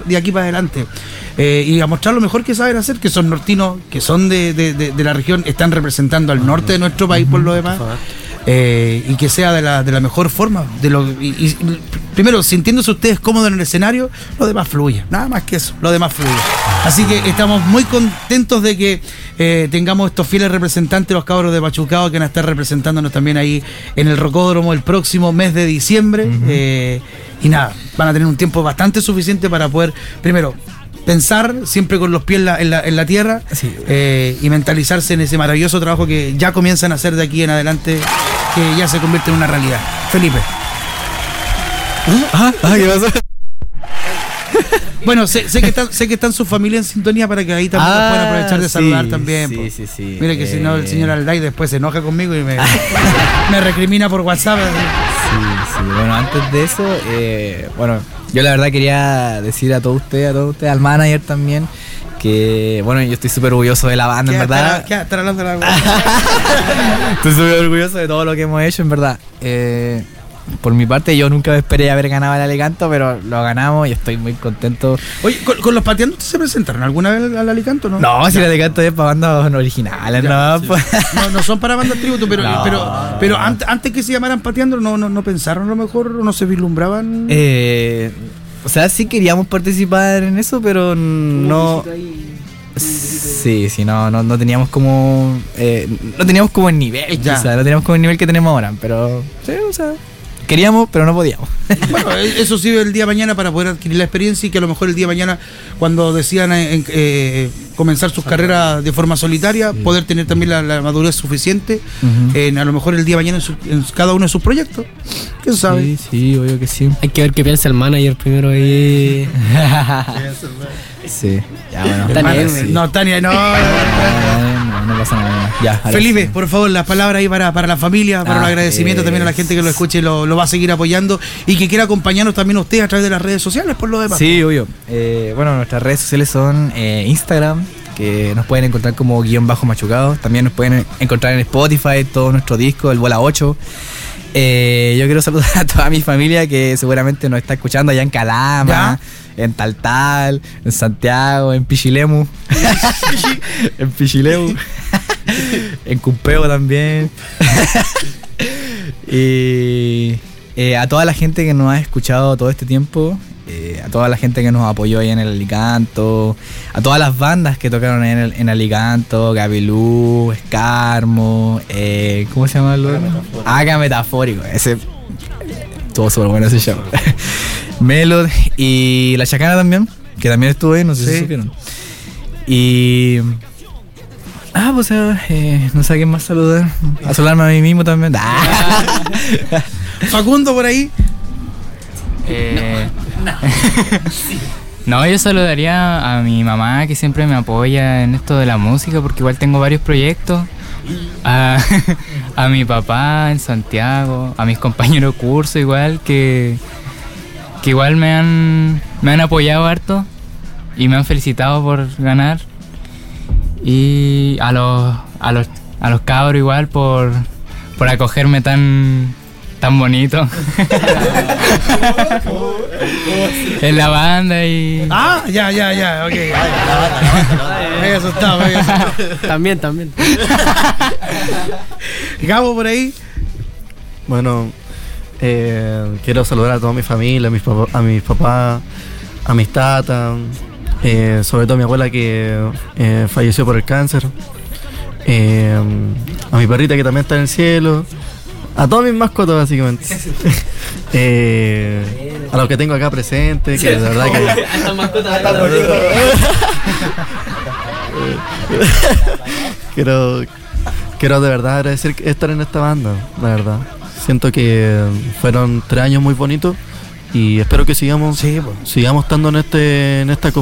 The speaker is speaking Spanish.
de aquí para adelante. Y a mostrar lo mejor que saben hacer, que son nortinos, que son de la región, están representando al norte de nuestro país por lo demás. Y que sea de la mejor forma. Primero, sintiéndose ustedes cómodos en el escenario, lo demás fluye. Nada más que eso, lo demás fluye. Así que estamos muy contentos de que tengamos estos fieles representantes, los cabros de Pachucao, que van a estar representándonos también ahí en el Rocódromo el próximo mes de diciembre. Y nada, van a tener un tiempo bastante suficiente para poder, primero, pensar siempre con los pies en la tierra, sí, y mentalizarse en ese maravilloso trabajo que ya comienzan a hacer de aquí en adelante, que ya se convierte en una realidad. Felipe. ¿Qué pasa? Bueno, sé que están sus familias en sintonía para que ahí también nos puedan aprovechar de saludar también. Sí. Mire que si no el señor Alday después se enoja conmigo y me recrimina por WhatsApp. Sí. Bueno, antes de eso, yo la verdad quería decir a todos ustedes, al manager también, que bueno, yo estoy súper orgulloso de la banda, en verdad. ¿Qué estar hablando de la Estoy súper orgulloso de todo lo que hemos hecho, en verdad. Por mi parte, yo nunca esperé haber ganado el Alicanto, pero lo ganamos y estoy muy contento. Oye, ¿con los pateando se presentaron alguna vez al Alicanto, no? No, si el Alicanto es para bandas originales, no son para bandas tributo, pero antes que se llamaran pateando, no pensaron a lo mejor, no se vislumbraban. O sea, sí queríamos participar en eso, pero no. Sí, no teníamos como. No teníamos como el nivel, quizás, no teníamos como el nivel que tenemos ahora, pero. Sí, o sea. Queríamos, pero no podíamos. Bueno, eso sirve el día de mañana para poder adquirir la experiencia y que a lo mejor el día de mañana, cuando decidan comenzar sus carreras de forma solitaria, poder tener también la madurez suficiente, a lo mejor el día de mañana en cada uno de sus proyectos. ¿Quién sabe? Sí, obvio que sí. Hay que ver qué piensa el manager primero ahí. Sí, ya bueno. Tania, no pasa nada. Ya, Felipe, por favor, las palabras ahí para la familia, para el agradecimiento también a la gente que lo escuche y lo va a seguir apoyando y que quiera acompañarnos también a ustedes a través de las redes sociales, por lo demás. Sí, obvio. Bueno, nuestras redes sociales son Instagram, que nos pueden encontrar como _machucado. También nos pueden encontrar en Spotify, todo nuestro disco, el Bola 8. Yo quiero saludar a toda mi familia que seguramente nos está escuchando allá en Calama, en Taltal, en Santiago, en Pichilemu, en Pichilemu, en Cumpeo también. Y a toda la gente que nos ha escuchado todo este tiempo, a toda la gente que nos apoyó ahí en el Alicanto, a todas las bandas que tocaron en Alicanto, Gabilú, Escarmo, ¿cómo se llama el lugar? Acá Metafórico, ese estuvo súper bueno ese show. Melod y La Chacana también, que también estuvo ahí, no sé si supieron. Y pues no sé a quién más saludar. A saludarme a mí mismo también. Facundo por ahí. No, yo saludaría a mi mamá, que siempre me apoya en esto de la música, porque igual tengo varios proyectos. A mi papá en Santiago, a mis compañeros de curso igual, que igual me han apoyado harto y me han felicitado por ganar. Y a los cabros igual por acogerme tan bonito en la banda y... ya, ok. Me había asustado. También. Gabo por ahí. Bueno, quiero saludar a toda mi familia, a mis papás, a mis tatas, sobre todo a mi abuela que falleció por el cáncer, a mi perrita que también está en el cielo, a todas mis mascotas básicamente, a los que tengo acá presentes, que de verdad que... Estas mascotas quiero de verdad agradecer estar en esta banda, la verdad. Siento que fueron 3 años muy bonitos y espero que sigamos estando en esta